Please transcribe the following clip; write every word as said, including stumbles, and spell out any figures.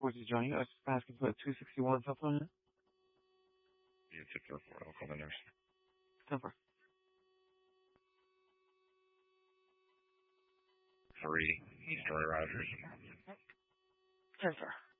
Where's he joining you? I was asking for two sixty-one South London. Yeah, tip the report. I'll call the nurse. Temper. Three, East Roy Rogers. Temper.